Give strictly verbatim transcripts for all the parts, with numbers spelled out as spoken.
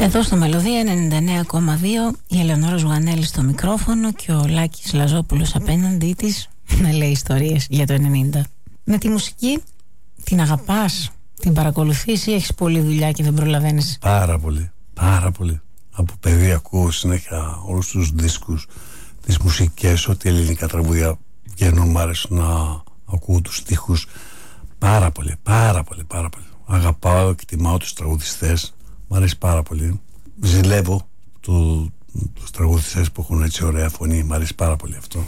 Εδώ στο Μελωδία ενενήντα εννέα κόμμα δύο η Ελεονόρα Ζουγανέλη στο μικρόφωνο και ο Λάκης Λαζόπουλος απέναντί της να λέει ιστορίες για το ενενήντα. Με τη μουσική την αγαπάς, την παρακολουθείς ή έχεις πολλή δουλειά και δεν προλαβαίνεις? Πάρα πολύ, πάρα πολύ. Από παιδί ακούω συνέχεια όλους τους δίσκους, τις μουσικές, ό,τι ελληνικά τραγούδια βγαίνουν, μ' αρέσουν να ακούω τους στίχους. Πάρα πολύ, πάρα πολύ, πάρα πολύ. Αγαπάω, εκτιμάω τους τραγουδιστές, μ' αρέσει πάρα πολύ. Ζηλεύω το, τους τραγουδιστές που έχουν έτσι ωραία φωνή, μ' αρέσει πάρα πολύ αυτό.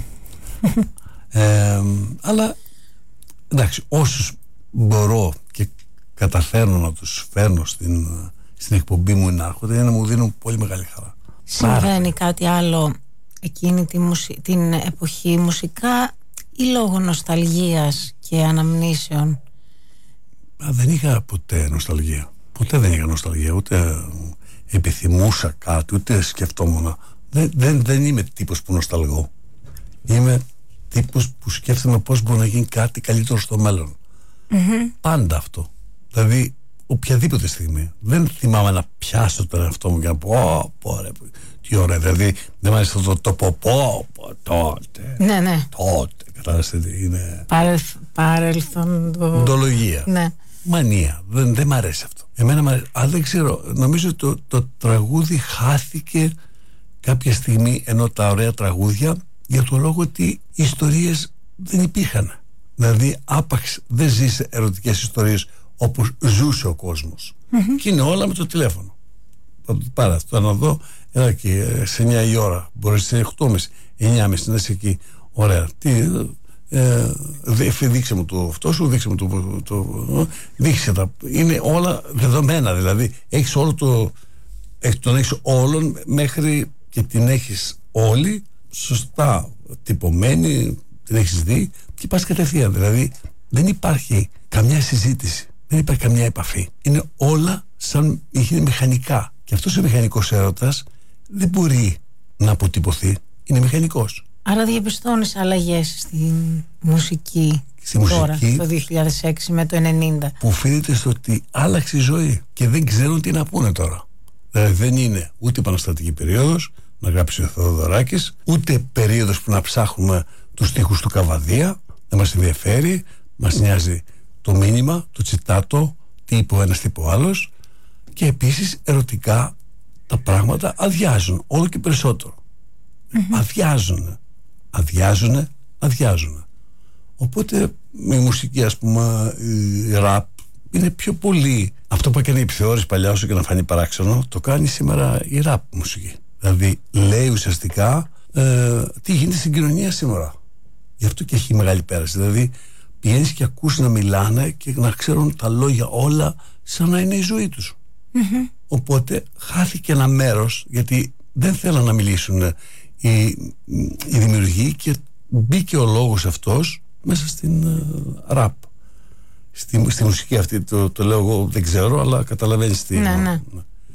ε, αλλά εντάξει, όσους μπορώ και καταφέρνω να τους φέρνω στην, στην εκπομπή μου να έρχονται, είναι να μου δίνουν πολύ μεγάλη χαρά. Συμβαίνει κάτι άλλο εκείνη τη μουσι... την εποχή μουσικά ή λόγω νοσταλγίας και αναμνήσεων? Α, δεν είχα ποτέ νοσταλγία. Ποτέ δεν είχα νοσταλγία, ούτε επιθυμούσα κάτι, ούτε σκεφτόμουν. Δεν, δεν, δεν είμαι τύπος που νοσταλγώ. Είμαι τύπος που σκέφτομαι πώς μπορεί να γίνει κάτι καλύτερο στο μέλλον. Mm-hmm. Πάντα αυτό. Δηλαδή, οποιαδήποτε στιγμή. Δεν θυμάμαι να πιάσω τον εαυτό μου και να πω, πω, ρε, τι ωραία. Δηλαδή, δεν μου αρέσει το το πω, πω, πω, τότε. Ναι, ναι. Τότε. Κατάλαβε, είναι. Παρελθοντολογία. Ναι. Μανία. Δεν, δεν μ' αρέσει αυτό. Εμένα μ' αρέσει. Αλλά δεν ξέρω. Νομίζω το, το τραγούδι χάθηκε κάποια στιγμή, ενώ τα ωραία τραγούδια, για το λόγο ότι οι ιστορίες δεν υπήρχαν. Δηλαδή, άπαξ δεν ζήσε ερωτικές ιστορίες όπως ζούσε ο κόσμος. Mm-hmm. Και είναι όλα με το τηλέφωνο. Θα το πάρω αυτό να δω, έλα και σε εννιά η ώρα. Μπορεί σε οκτώ και μισή, εννιά και μισή να είσαι εκεί. Ωραία. Τι, ε, δείξε μου το αυτό σου, δείξε μου το, το, το δείξε τα. Είναι όλα δεδομένα. Δηλαδή, έχεις όλο το. Τον έχεις όλον μέχρι και την έχεις όλη σωστά τυπωμένη, την έχεις δει και πας κατευθείαν. Δηλαδή, δεν υπάρχει καμιά συζήτηση. Δεν υπάρχει καμιά επαφή. Είναι όλα σαν είναι μηχανικά. Και αυτός ο μηχανικός έρωτας δεν μπορεί να αποτυπωθεί. Είναι μηχανικός. Άρα διαπιστώνεις αλλαγές στη μουσική, στη τώρα, μουσική το δύο χιλιάδες έξι με το ενενήντα. Που οφείλεται στο ότι άλλαξε η ζωή και δεν ξέρουν τι να πούνε τώρα. Δηλαδή δεν είναι ούτε επαναστατική περίοδος να γράψει ο Θεοδωράκης, ούτε περίοδος που να ψάχνουμε τους στίχους του Καβαδία. Δεν μας ενδιαφέρει, μας νοιάζει το μήνυμα, το τσιτάτο, τι είπε ο ένας, τι είπε ο άλλος. Και επίσης ερωτικά τα πράγματα αδειάζουν όλο και περισσότερο. Mm-hmm. Αδειάζουν, αδειάζουν, αδειάζουν. Οπότε η μουσική, ας πούμε, η ραπ είναι πιο πολύ αυτό που έκανε η Επιθεώρηση παλιά, όσο και να φανεί παράξενο, το κάνει σήμερα η ραπ μουσική. Δηλαδή λέει ουσιαστικά ε, τι γίνεται στην κοινωνία σήμερα. Γι' αυτό και έχει μεγάλη πέραση. Δηλαδή πηγαίνεις και ακούς να μιλάνε και να ξέρουν τα λόγια όλα σαν να είναι η ζωή τους. Mm-hmm. Οπότε χάθηκε ένα μέρος, γιατί δεν θέλαν να μιλήσουν οι, οι δημιουργοί, και μπήκε ο λόγος αυτός μέσα στην uh, ραπ. Στη, στη μουσική αυτή, το, το λέω εγώ, δεν ξέρω, αλλά καταλαβαίνεις τι. Ναι, ναι.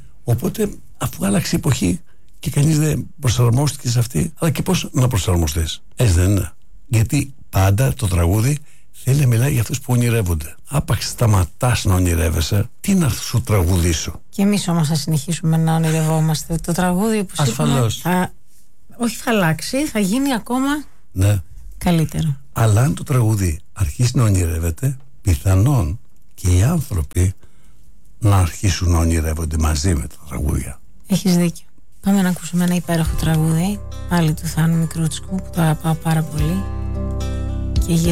Οπότε αφού άλλαξε η εποχή και κανείς δεν προσαρμόστηκε σε αυτή, αλλά και πώς να προσαρμοστείς? Έτσι δεν είναι? Γιατί πάντα το τραγούδι θέλει να μιλάει για αυτούς που ονειρεύονται. Άπαξ σταματάς να ονειρεύεσαι, τι να σου τραγουδήσω? Και εμείς όμως θα συνεχίσουμε να ονειρευόμαστε. Το τραγούδι που ασφαλώς θα, όχι θα αλλάξει, θα γίνει ακόμα ναι. καλύτερο. Αλλά αν το τραγούδι αρχίσει να ονειρεύεται, πιθανόν και οι άνθρωποι να αρχίσουν να ονειρεύονται μαζί με τα τραγούδια. Έχεις δίκιο. Πάμε να ακούσουμε ένα υπέροχο τραγούδι, πάλι του Θάνου Μικρούτσικου, που το αγαπάω πάρα πολύ. Και